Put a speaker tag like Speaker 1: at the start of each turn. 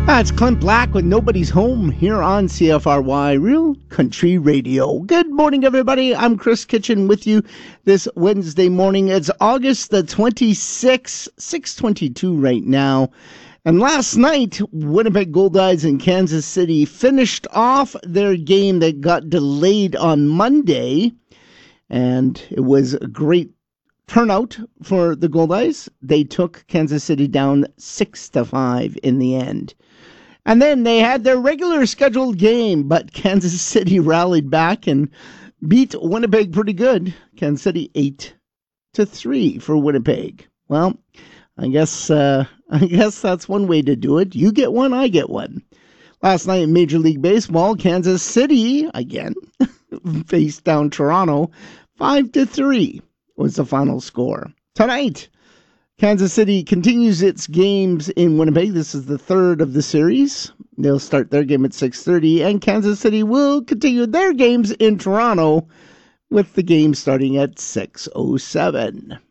Speaker 1: It's Clint Black with Nobody's Home here on CFRY Real Country Radio. Good morning, everybody. I'm Chris Kitchen with you this Wednesday morning. It's August the 26th, 6:22 right now. And last night, Winnipeg Goldeyes and Kansas City finished off their game that got delayed on Monday. And it was a great turnout for the Goldeyes. They took Kansas City down 6-5 in the end. And then they had their regular scheduled game, but Kansas City rallied back and beat Winnipeg pretty good. Kansas City 8-3 for Winnipeg. Well, I guess that's one way to do it. You get one, I get one. Last night in Major League Baseball, Kansas City again faced down Toronto. 5-3 was the final score. Tonight, Kansas City continues its games in Winnipeg. This is the third of the series. They'll start their game at 6:30, and Kansas City will continue their games in Toronto with the game starting at 6:07.